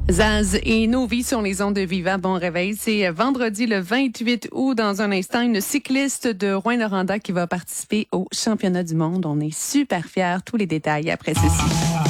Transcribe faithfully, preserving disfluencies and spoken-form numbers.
Zaz et Novi sont les ondes de Viva. Bon réveil. C'est vendredi le vingt-huit août. Dans un instant, une cycliste de Rouyn-Noranda qui va participer au championnat du monde. On est super fiers. Tous les détails après ceci.